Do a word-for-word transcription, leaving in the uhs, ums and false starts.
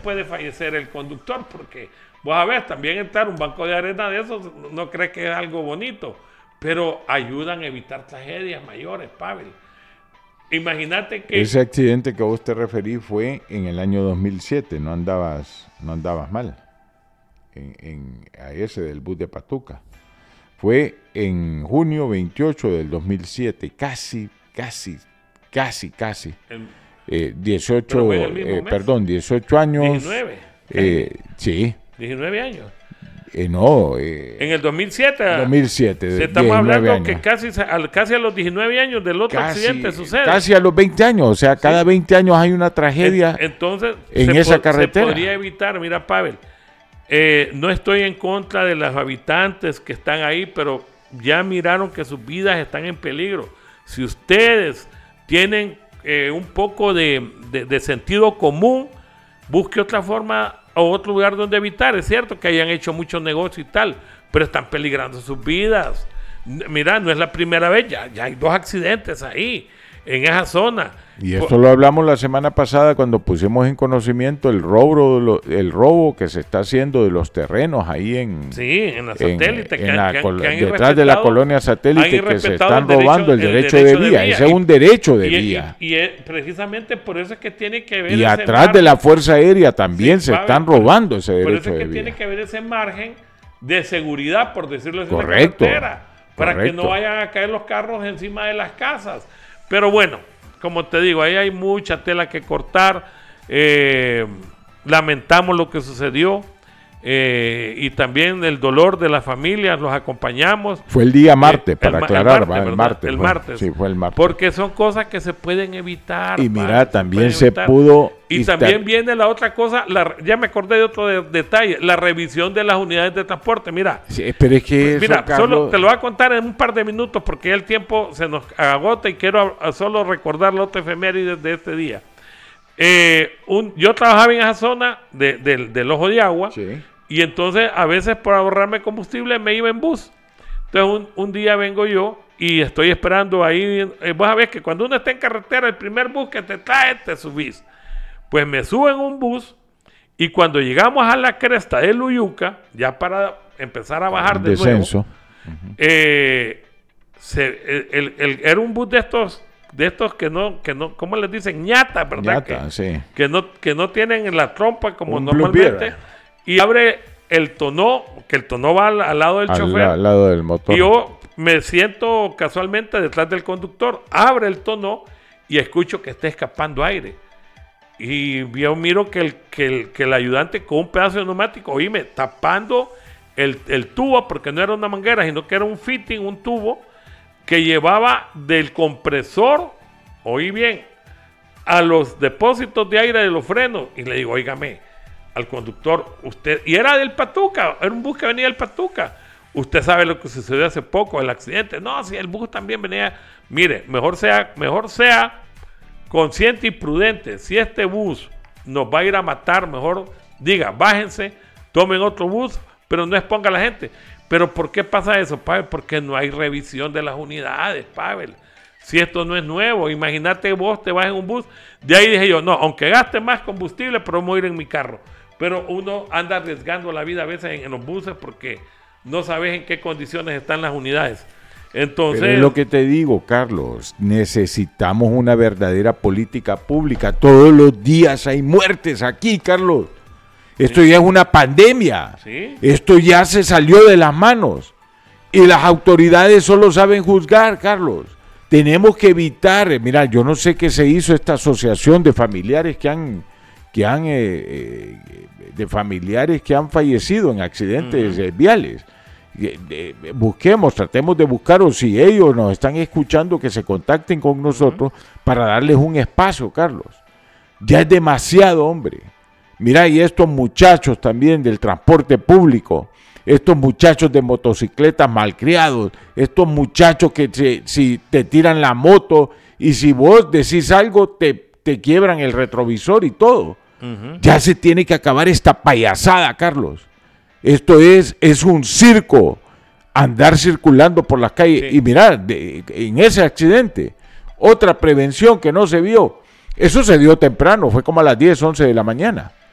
puede fallecer el conductor, porque vos a ver, también entrar un banco de arena de esos, no crees que es algo bonito, pero ayudan a evitar tragedias mayores, Pavel. Imagínate que... Ese accidente que vos te referís fue en el año dos mil siete, no andabas, no andabas mal, en, en, a ese del bus de Patuca. Fue en junio veintiocho del dos mil siete, casi, casi, casi, casi. El, eh, dieciocho, eh, perdón, dieciocho años. diecinueve. Eh, sí. diecinueve años. Eh, no. Eh, en el dos mil siete. dos mil siete. Estamos hablando años. que casi a, casi a los diecinueve años del otro casi, accidente sucede. Casi a los veinte años. O sea, cada sí. veinte años hay una tragedia. Entonces, en esa carretera. Se podría evitar, mira, Pavel. Eh, no estoy en contra de los habitantes que están ahí, pero ya miraron que sus vidas están en peligro. Si ustedes tienen eh, un poco de, de, de sentido común, busque otra forma o otro lugar donde evitar. Es cierto que hayan hecho mucho negocio y tal, pero están peligrando sus vidas. Mira, no es la primera vez, ya, ya hay dos accidentes ahí, en esa zona. Y esto lo hablamos la semana pasada cuando pusimos en conocimiento el robo, el robo que se está haciendo de los terrenos ahí en... Sí, en la satélite. En, que, en la, que, que han detrás de la colonia satélite que se están el robando derecho, el derecho, el derecho de, vía. de vía. Ese es un derecho de y, vía. Y, y, y precisamente por eso es que tiene que haber Y ese atrás margen. de la Fuerza Aérea también sí, se están por, robando ese derecho de vía. Por eso es que tiene que haber ese margen de seguridad, por decirlo así, correcto, en la carretera, para correcto. que no vayan a caer los carros encima de las casas. Pero bueno, como te digo, ahí hay mucha tela que cortar. Eh, lamentamos lo que sucedió eh, y también el dolor de las familias, los acompañamos. Fue el día martes, eh, para el, aclarar, el martes, el martes. El fue, martes. Sí, fue el martes. Porque son cosas que se pueden evitar. Y mira, padre, también se, se pudo... Y también viene la otra cosa, la, ya me acordé de otro de, detalle, la revisión de las unidades de transporte. Mira, sí, pero es que mira, eso, solo Carlos... te lo voy a contar en un par de minutos porque el tiempo se nos agota y quiero a, a solo recordar la otra efeméride de este día. Eh, un, yo trabajaba en esa zona de, de, del Ojo de Agua, sí. Y entonces a veces por ahorrarme combustible me iba en bus. Entonces un, un día vengo yo y estoy esperando ahí. Eh, vos sabés que cuando uno está en carretera, el primer bus que te trae, te subís. Pues me subo en un bus y cuando llegamos a la cresta de Luyuca, ya para empezar a bajar de descenso. nuevo, uh-huh. eh, se, el, el, el, era un bus de estos, de estos que no, que no, ¿cómo les dicen? Ñata, ¿verdad? Ñata, que, sí. que no, que no tienen la trompa como un normalmente. Y abre el tonó, que el tonó va al, al lado del al chofer. Al lado del motor. Y yo me siento casualmente detrás del conductor, abre el tonó y escucho que está escapando aire. Y yo miro que el, que el, que el ayudante con un pedazo de neumático, oíme, tapando el, el tubo, porque no era una manguera, sino que era un fitting, un tubo, que llevaba del compresor, oí bien, a los depósitos de aire de los frenos. Y le digo, óigame, al conductor, usted, y era del Patuca, era un bus que venía del Patuca. Usted sabe lo que sucedió hace poco, el accidente. No, si el bus también venía. Mire, mejor sea, mejor sea consciente y prudente. Si este bus nos va a ir a matar, mejor diga, bájense, tomen otro bus, pero no exponga a la gente. Pero ¿por qué pasa eso, Pavel? Porque no hay revisión de las unidades, Pavel. Si esto no es nuevo, imagínate vos te vas en un bus. De ahí dije yo, no, aunque gaste más combustible, pero me voy a ir en mi carro. Pero uno anda arriesgando la vida a veces en, en los buses porque no sabes en qué condiciones están las unidades. Entonces, pero es lo que te digo, Carlos, necesitamos una verdadera política pública. Todos los días hay muertes aquí, Carlos. Esto sí. ya es una pandemia. ¿Sí? Esto ya se salió de las manos. Y las autoridades solo saben juzgar, Carlos. Tenemos que evitar, mira, yo no sé qué se hizo esta asociación de familiares que han, que han, eh, eh, de familiares que han fallecido en accidentes uh-huh. eh, viales. Eh, eh, busquemos, tratemos de buscar, o si ellos nos están escuchando, que se contacten con nosotros uh-huh. para darles un espacio, Carlos. Ya es demasiado, hombre. Mira, y estos muchachos también del transporte público, estos muchachos de motocicletas malcriados, estos muchachos que se, si te tiran la moto y si vos decís algo te, te quiebran el retrovisor y todo. Uh-huh. Ya se tiene que acabar esta payasada, Carlos. Esto es, es un circo, andar circulando por las calles. Sí. Y mirá, de, en ese accidente, otra prevención que no se vio, eso se dio temprano, fue como a las diez, once de la mañana.